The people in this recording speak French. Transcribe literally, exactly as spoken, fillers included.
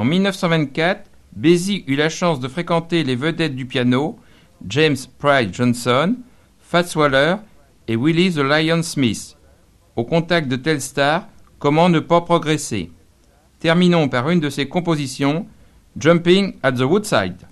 En mille neuf cent vingt-quatre, Basie eut la chance de fréquenter les vedettes du piano, James Pride Johnson, Fats Waller et Willie the Lion Smith. Au contact de telles stars, comment ne pas progresser? Terminons par une de ses compositions, Jumping at the Woodside.